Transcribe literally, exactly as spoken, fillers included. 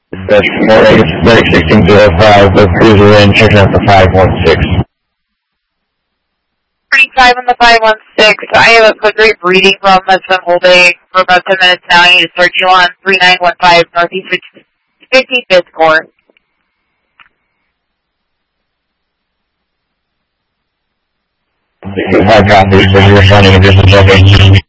That's four eight six sixteen zero five, the cruiser in, checking out the five one six. thirty-five on the five one six. I have a quick rate reading from that's been holding for about ten minutes now. I need to start you on three nine one five Northeast fifty-fifth Corps. I got these, you're running a different